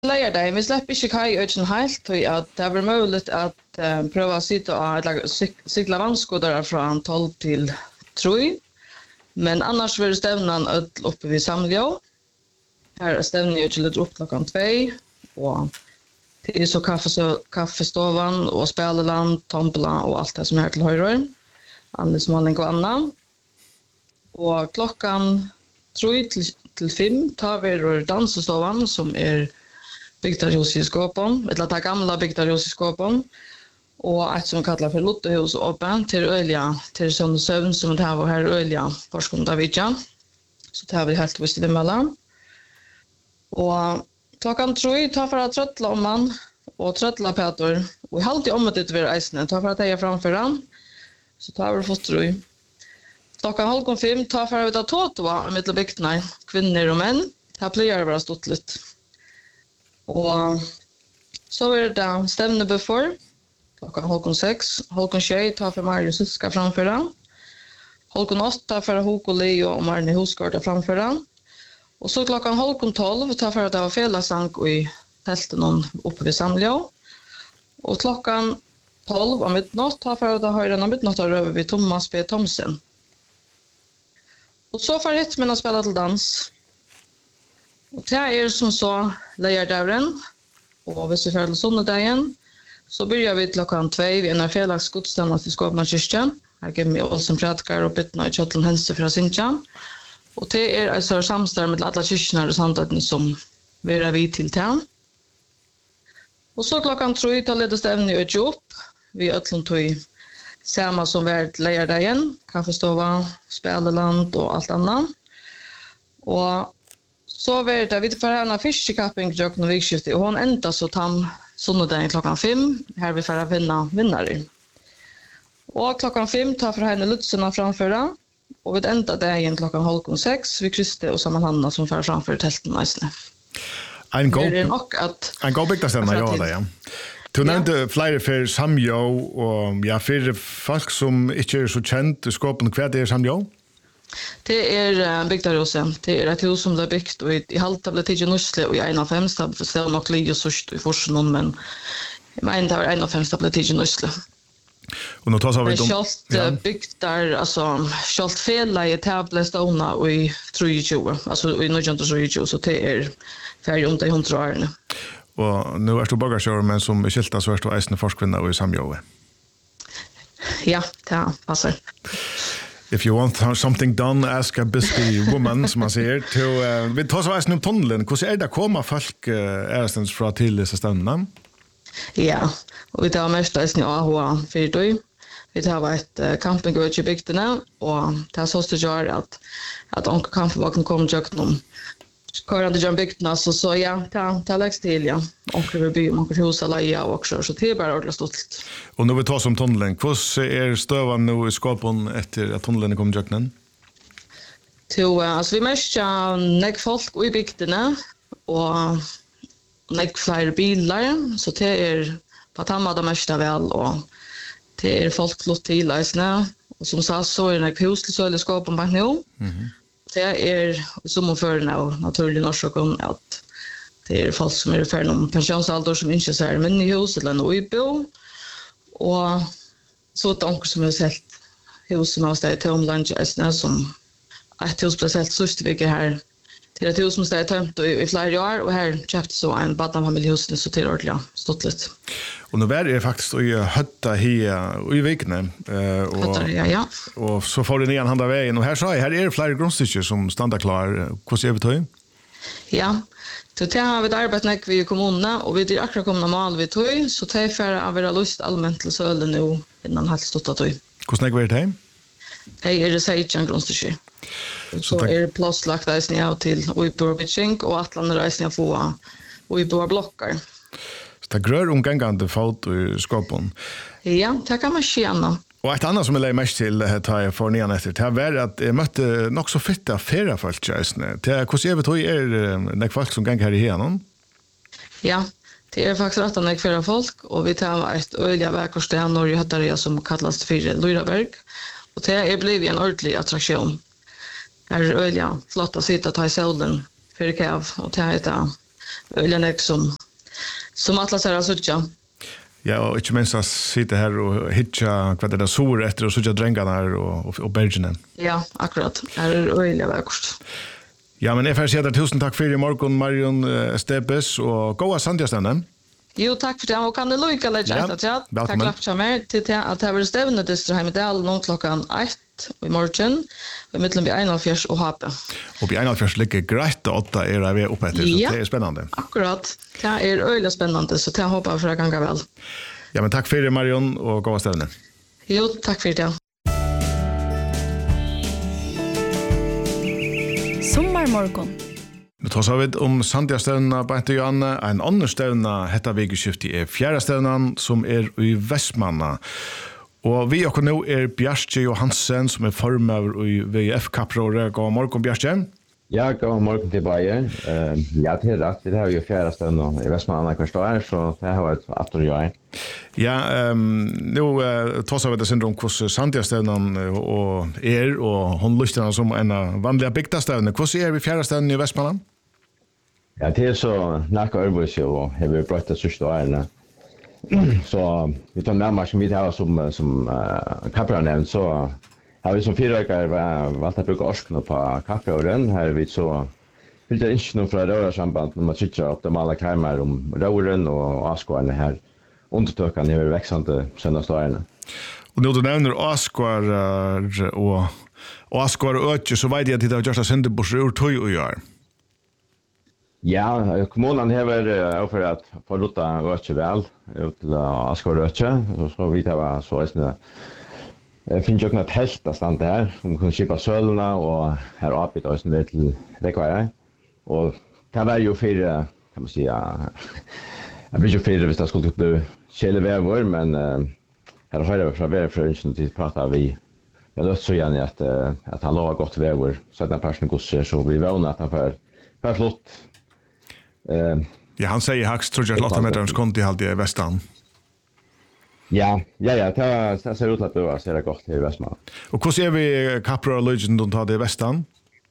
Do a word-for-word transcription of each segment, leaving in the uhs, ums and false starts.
lägger det. Vi släpper inte kajöken helt, och att det var möjligt att uh, pröva att sitta och cykla vanskådare från tolv till tre. Men annars var det stävnan uppe vid Samljå. Här är stävningen till att upp klockan två. Och det är så kaffe, kaffestovan och speleland, tombola och allt det som är till höjre. Annars målning och annan. Och klockan tre till, till fem tar vi dansestovan som är byggda hos i skåpen. Eller det gamla byggda hos i skåpen. Och ett som kallar för Lottehus öppen till Ölja, till sån sövn som det här var här Ölja, forskon Davidja. Så det här vi helt visst i emellan. Och klockan tre tar för att tröttla om man och tröttla Peter. Och i halvtid om att det blir eisne, tar för att jag framför han. Så tar vi fått tre. Klockan halv fem tar för att vi tar tåtoa med bygdena, kvinnor och män. Det här blir det bara stått lite. Och så är det stämne before. Klockan halv sex, halv tjej tar för Marius Huska framföra. Halv åtta för Hoko Leo och Marne Husgårda framföra. Och så klockan halv tolv tar för att det var felasank i tälten uppe vid Samljå. Och klockan tolv om midnatt tar för att det har en midnatt över vid Thomas B. Thomsen. Och så får rytmen att spela till dans. Och det är som så lejardären. Och hvis vi får till sondagen så börjar vi klockan två vid en fredags godståndelse i Skåpnakyrkan. Här går vi Olsen Prätkar och Bytna i Kjötlen Hense från Sintja. Och det är alltså samstår med alla kyrkorna och samtidigt som vi är vid till tän. Och så klockan tre tar ledes även i upp. Vi ötlund tog samma som värd lejardägen. Kaffestova, speleland och allt annat. Och så var det, vi får här en fiskekapping i och vikskiftet. Och hon ända så tam sondagen klockan fem. Här vi får vinna vinnare. Och klockan fem tar för henne Lutzerna framföra. Och vi ända dagen klockan halv sex. Vi kryste och samman Hanna som får framför tälten nästan. En god att en god bygdastämma, ja det ja. Du nevnte flere for Samljå, og ja, for folk som ikke er så kjent i skåpen, hva er Samljå? Det är Bygdarhuset. Det är ett hus som det är byggt och i halta blev tidje nusle och i en av femsta för ställ nog ligger först i forsen men jag menar det var en av femsta blev tidje nusle. Och nu tar så vi de kört byggt där alltså kört fel i tabletstona och i trettiotjugo alltså i nittonhundratrettiotjugo så det är färg om det hundra år. Och nu är det bagasjör men som skilta så är det eisne forskvinna och i Samljå. Ja, det passar. If you want something done, ask a busy woman, som man säger. Till, uh, vi tar så här om tunneln. Hur är det att komma folk uh, ärstens från till dessa ställena? Ja, och vi tar mest av A H fyra. Vi tar ett uh, campinggård i bygderna och det är så att göra att, att onkel campingvagnen kommer till öknen. Körande John bygderna så, så ja, det är lägst till, ja. Onkel vill bygga, onkel hus alla ja också, så det är bara ordentligt stolt. Och nu vi tar som tunneln, hur är stövan nu i skåpen efter att tunneln kommer till öknen? Till, alltså vi märker nek folk i bygderna och nek fler bilar, så det är på tamma de mesta väl och det är folk flott till isna och som sagt så är nek hus till söle skåpen på nu. Mm-hmm. Det är som för nu naturligt orsakon att det är folk som är för någon pensionsålder som inte ser men i hus eller något i bo och så att onkel som har sett hus som har stått tom lunch är som ett hus speciellt sist vi här till ett hus som står tömt i flera år och här köpte så en badfamiljehus så till ordentligt stått lite. Och nu är det faktiskt i hötta här i Vikne eh och hötta, ja, ja. Och så får det igen handa vägen och här så här är det flera grundstycken som standar klar. Hur ser vi till? Ja. Så det har vi ett arbete när vi i kommunen och vi är akkurat kommande mal vid tog så det är för att vi har lust allmänt till sölen nu innan helt stått att tog. Hur snackar vi det? Det är det sejtjan grundstycken. Så är det plåtslagt reisning av till Uiborg-Bitchink och Atlan reisning få Uiborg-blockar. Så det grör omgångande fot i skåpen? Ja, det kan man känna. Och ett annat som jag lägger mest till att jag får nian efter det här var att jag mötte nog så fitta färre folk. Hur är det tror är det folk som gånger här i henen? Ja, det är faktiskt rätt att färre folk och vi tar ett öliga verkostan och Götaria som kallas för Lyraberg. Och det är blivit en ordentlig attraktion. Här är öliga flotta sitta ta i solen för kav och det är ölen som som Atlas är så tjocka. Ja, och inte minst att sitta här och hitta vad det är sår efter och sådja drängarna här och, och, och bergenen. Ja, akkurat. Det är öliga vackert. Ja, men jag får säga tusen tack för i morgon, Marion uh, Stebes, och goda sandjastanden. Jo, tack för det. Och kan det lojka lite ja, rätt att jag tack lagt för mig till att det var stävnet i Strömedal någon klockan ett i morgon. I mitten vid Einalfjärs och Hape. Och vid Einalfjärs ligger grejt och åtta är vi uppe efter, ja, så det är spännande. Akkurat. Det är öliga spännande, så jag hoppas för att ganga väl. Ja, men tack för det, Marion, och goda stävnet. Jo, tack för det. Sommarmorgon. Nu tar vi om Sandjastevna på Ente Johanne. En annen stevna hetta vikeskiftet er fjärde stevnan som er i Vestmanna. Og vi og nå er Bjarke Johansen som er formøver i V F Kappråret. God morgen, Bjarke. Ja, god morgen til Bayer. Uh, ja, det er rett. Det har jo fjerde stevna i Vestmanna hver stå her, så det har vært after jeg. Ja, um, nå uh, tar vi det syndrom hvordan Sandjastevnan og er, og hun lyster som en av vanlige bygdastevne. Hvordan er vi fjerde stevnen i Vestmanna? Ja, det er så nakka arbeids og har vi brøtt det sørste årene. Så vi tar nærmere som vi tar som, som uh, kapprarnevnt, så har vi som fyrrøykere valgt å bruke orskene på kappraren. Her har vi så fylt det ikke noe fra rørersamband når man sitter optimale kreimer om røren og avskårene her. Undertøkene er veksende søndags årene. Og når du nevner avskår og avskår og øtje, så vet jeg at det har gjort seg sendeborser ur tøy å gjøre. Ja, kommunen har uh, for at få lutta røtje vel ut til Askår røtje, så vi tar så reisende. Det finnes jo ikke noe telt av stand her, som kan skipa sølene, og her oppe i det til rekvare. Og det var jo fire, kan man si, jeg blir jo fire hvis det skulle bli kjelevever, men uh, her har jeg fra verfrøynsen til pratet vi. Jeg løtt så gjerne at, uh, at han lover godt vever, så at den personen gosser, så vi vågner at han får, får flott. Uh, ja, han säger hax tror jag åtta meters konti halt i Västan. Ja, ja, ja, det, det ser ut att det var så det gott i Västmanland. Och hur ser vi Kapra Legend då tar det i Västan?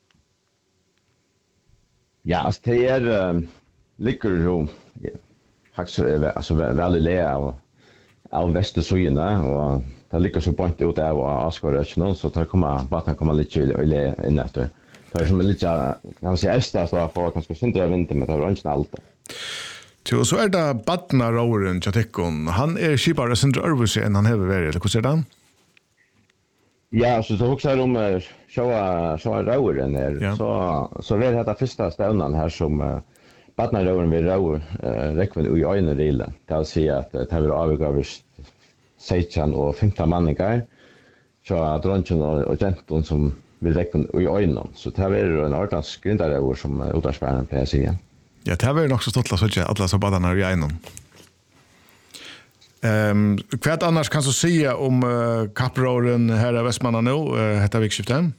Ja, alltså det är um, ligger ju hax alltså väldigt le av av västersöjorna och det ligger så point ut där och Askåröchen så tar komma vatten komma lite i in efter. Det är som lite kan man säga öster så för kanske synte vinter med det orange allt. Jo, så är det Badna Roren Chatekon. Han är skipare Sindre Örvuse än han har varit, eller hur ser det? Ja, så så också om sjåa sjåa Roren är ja. så så är det första ställan här som Badna Roren vi rau räckvidd i ögonen rila. Det vill säga att det har avgåvits sexton och femton manningar. Så att dronchen och genton som vi räknar i ögonen. Så det här är en ordens grundare som utanspärren på sidan. Ja, det här är också stått att säga alla som badarna i ögonen. Um, vad annars kan du säga om uh, kappråren här i Västmanna nu, uh, detta vikskiftet?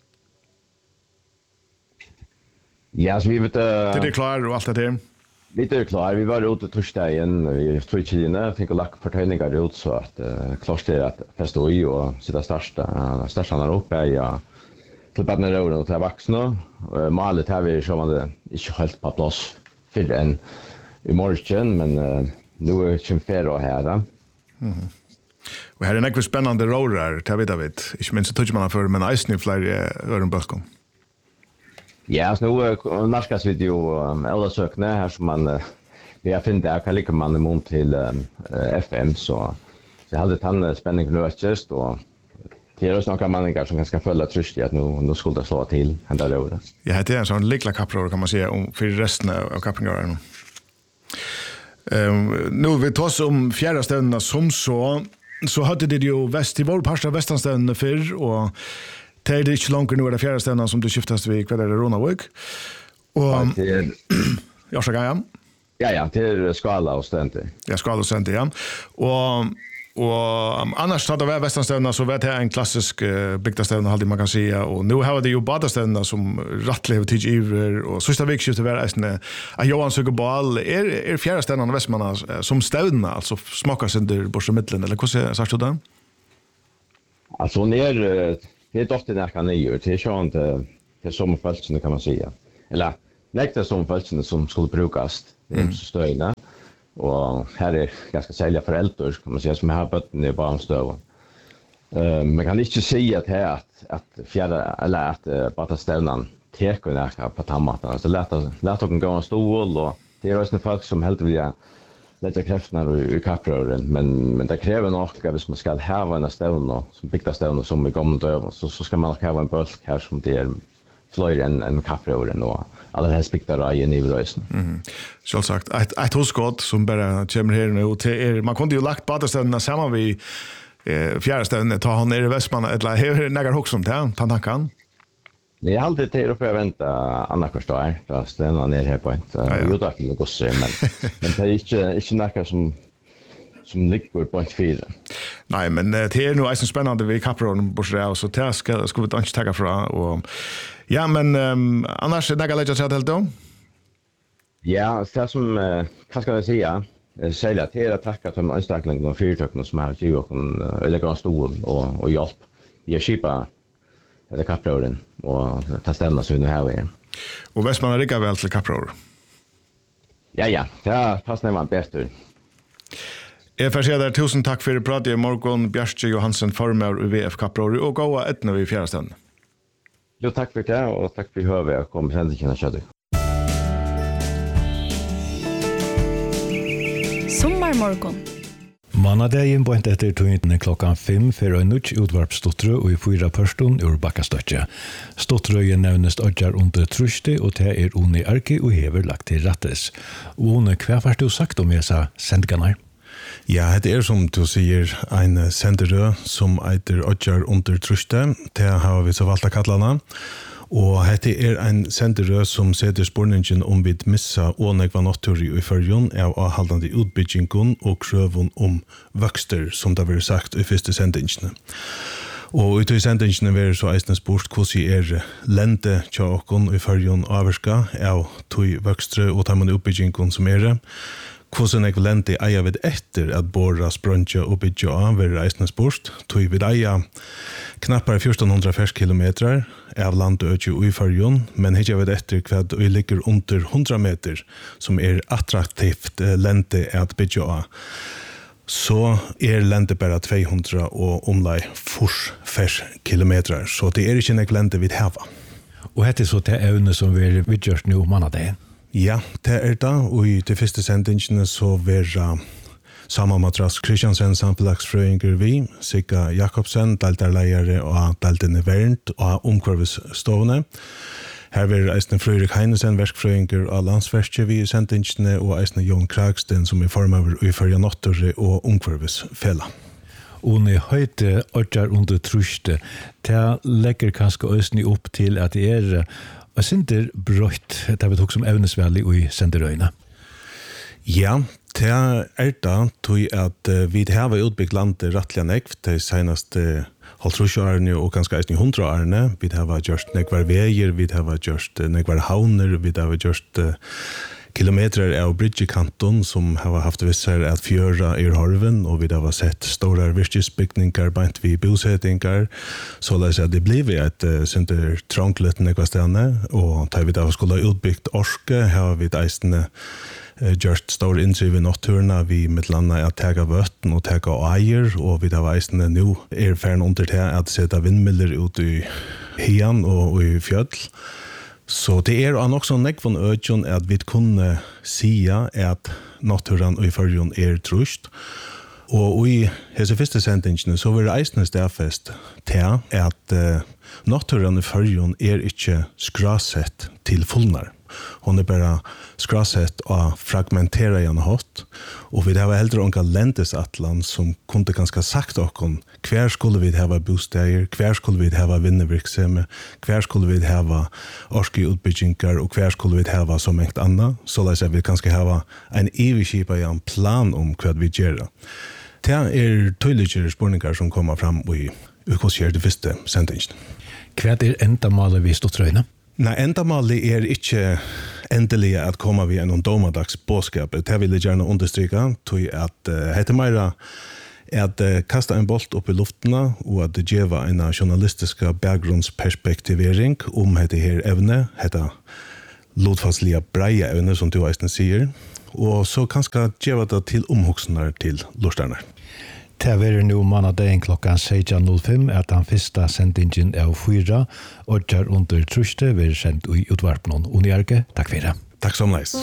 Ja, så vi vet... Uh, det är klar och allt det där? Vi är klar. Vi var ute torsdagen i Tvitchidine, fick lagt förtöjningar ut så att uh, klart är att fästa i och sitta största, uh, största där uppe ja, till Badnaroren och till vuxna. Uh, malet har vi som det inte helt på plats för en i morgon, men uh, nu är det kymfär här. Mm. Och här är en spännande rårar, det vet jag vet. Inte minst så tog man för, men eisen i flera öronbölkom. Ja, så nu narskas vi ju alla sökna här som man vi har funnit att kan lika man imon till F M så så hade han spänning löst och det är också några manningar som ganska följa tröst i att nu nu skulle det slå till hända det. Ja, det är en sån likla kappror kan man säga om för resten av kappingarna. Ehm um, nu vi tar oss om fjärde städerna som så så hade det ju väst i vår parsta västanstäderna för och det är inte långt nu är det fjärde städerna som du skiftas vid kvar är det Ronavik. Och jag ska ja. Ja ja, till Skala och Stente. Ja, Skala och Stente ja. Och och um, annars hade vi västanstäderna så vet jag en klassisk uh, bygdastäderna hade man kan säga och nu har det ju badastäderna som rattlever till iver och sista vikskiftet var ästne att Johan söker ball är är fjärde städerna i Västmanna som städerna alltså smakar sig under borsemitten eller hur säger sagt du det? Alltså ner det är dock det där kan ju det är ju inte det är som fältsen kan man säga. Eller nekta som falskene som skulle brukas i støyene. Og her er ganske særlige foreldre, kan man säga, som har bøttene i barnstøven. Uh, man kan ikke si at her at, at fjerde, eller at uh, badastevnen teker nækka på tammaten. Altså lät lät dem gå en stol, og det er også folk som helt vilja lägga krafterna i, i kapprøren, men, men det krever nok at hvis man skal hava en stevne, som bygda stevne som i gamle døven, så, så skal man nok hava en bølg her som det er fløyre enn en kapprøren, og alle helst bygda røyen i røysen. Mm. Selvsagt. Et, et hosgått som bare kommer her nå til er, man kunne jo lagt badastevnene sammen vi eh, fjerde stevne, ta han nere i Vestmanna, eller hever negar hos om det, ta tankan? Det är alltid till uppe att vänta andra kvartal då stannar ner här på ett jo då kan det gå så men men det är inte inte något som som ligger på ett fyra. Nej, men det är nog så spännande vi kapron bortre så det ska ska vi inte ta fra och ja, men um, annars det går lägga sig helt då. Ja, det som uh, vad ska jag säga? Säga till att tacka till anställningen och fyrtökna som har ju och eller går stol och och hjälp. Jag skipa det kapprøren og ta ställna så nu här igen. Och Vestmanna riggar väl till kapprör. Ja ja, ja, passar man bäst ut. Jag får säga där tusen tack för pratet i morgon Bjørstje Johansen formar i V F kapprör och goa etna vi fjärde stund. Jo, tack för det och tack för hör vi kom sen till känna kött. Sommarmorgon. Manadagen på etter tøyntene klokkan fem for en nødt utvarpsstottre og i fyra pørston ur Bakkastøtje. Stottrøyen nevnes Odjar under truste, og det er Oni Arki og hever lagt til rettes. Oni, hva har du sagt om disse sendgene? Ja, det er som du sier en senderø som eiter Odjar under truste. Det har vi så valgt å kalle henne. Og dette er en senderø som setter spårningen om vi missa ånegva natturi i førjon av avhaldande utbyggingen og krøven om vøkster, som det var sagt i første sendingene. Og ut i sendingene var så eisende spurt hvordan er lente tja okkon i førjon avvarska av tog vøkstre og tammande utbyggingen som er det. Hvordan ekvivalente eier vi etter at borra, sprøntja og bygja av er reisende spurt, tog vi eier knappar fjorton hundra ferskilometer av landøkje og i fargen, men ikke vi etter hva vi ligger under hundra meter, som er attraktivt lente at bygja av. Så er lente bare tvåhundra og omlai fors ferskilometer, så det er ikke en lente vi hava. Og dette er så til evne som vi er vidgjørt nå mannadegen? Ja, det er det, og i de første sendingene så var uh, Samme Matras Kristiansen samfunnsfrøyinger vi, Sigga Jakobsen, deltarleiere og deltene vernt og omkvarvesstående. Her var eisne Frøyrik Heinesen, verskfrøyinger av landsverket vi i sendingene, og eisne Jon Kragsten som er formaver i Førja Nottore og omkvarvesfella. Oni høyte Odjar under truste, det legger kanskje øsne opp til at det er og sinter brøtt, det vi tok som evnesveldig i senderøyene. Ja, det er det, tog at uh, vi har utbyggt landet rettelig nekv, de seneste halvtrusjårene og ganske eisne hundreårene. Vi har gjort nekvar veier, vi har gjort nekvar havner, vi har gjort uh, kilometer av bridgekanton som har haft visser at fjøra i Horven, og vi har sett stora virkesbygningar, bant vi bosettingar, så la seg at det blir et uh, synder trånglet nekva stedene, og da vi da skulle ha utbyggt orske, har vi eisne uh, gjort stor innsriv i natturna, vi med landa at tega vøtten og tega eier, og vi da eisne nå er færen under til at sette vindmiller ut i hian og, og i fjødl. Så det er også nekvån økjon at vi kunne sia at naturen og i førjon er trust. Og i hese første sendingene så var det eisende stedfest til at uh, naturen i førjon er ikke skrasett til fullnar. Hon er bara skrasett og fragmentera igjen hatt. Og vi har heller unga lendesatlan som kunde ganska sagt okkom hver skulle vi hava bostäder, hver skulle vi hava vinnevirksame, hver skulle vi hava orske utbyggingar og hver skulle vi hava så mengt anna. Så la seg vi kanskje hava en ivikipa i en plan om hva vi gjerra. Det er tydeligere spurningar som kommer fram i ukosgjør det første sendingen. Hva er enda malet vi stått trøyne? Nei, endamålet er ikke endelig at komme vi en domadags båskap. Det vil jeg gjerne understryke, tog at uh, heter meira at uh, kasta en bolt opp i luftene og at det gjeva en journalistiska bakgrunnsperspektivering om hette her evne, hette lodfastliga breia evne, som du eisen sier, og så kanskje gjøre det til omhuksene til lortarna. Det er nu mandagen klokkan sexton noll fem at den første sendingen av fyra, og gjør under truste vil sendt i utvarpnen. Unni Arke, takk for det. Takk som leis.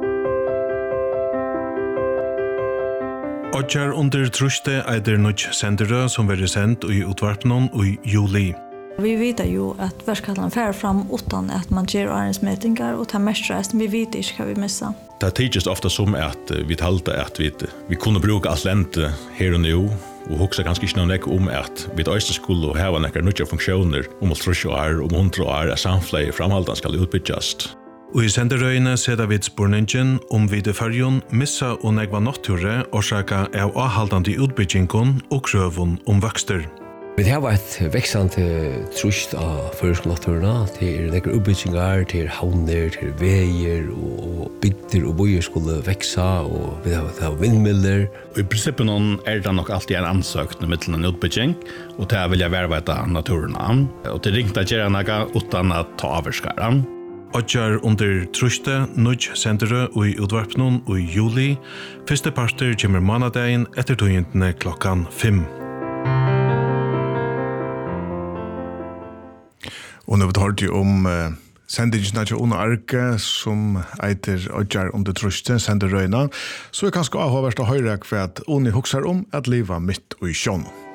Odjar under truste eider nødt sendere som vil sendt i utvarpnen i juli. Vi vet jo at verskallene fer fram utan at man gjør arensmetingar, og tar mest resten. Vi vet ikke hva vi missa. Det tidligst ofta som at vi talte at vi, vi kunne bruke alt lente her og nå, og hoksa ganske ikke noe om at vi også skulle ha noen nødja funksjoner om alt trus og er, om hundre og er, at samfleie framhaldan skal utbytjast. Og i senderøyene seder vi spurningen om vi til fargen missa og negva nattjore årsaka av avhaldande utbytjinkon og krøvun om vøkster. Vi har et veksande trusht av førskolatørene til nekker utbyggingar, til havner, til veier og bygder og bojer skulle veksa, og vi har, har vindmiller. I prinsippet noen er det nok alltid en ansøkning med til en utbygging, og til jeg vil jeg være veta naturene. Og til ringte gjerne noe uten å ta avskare. Odjar under truste, nødj sendere i utvarpnen i juli. Første parter kommer manadagen etter togentene klokkan fem. Og nå har vi om uh, sendingen til Unni Arke, som eiter Odjar under truste, sender røyna, så er kanskje avhåverst å høre hva at Unni husker om at livet mitt og i sjån.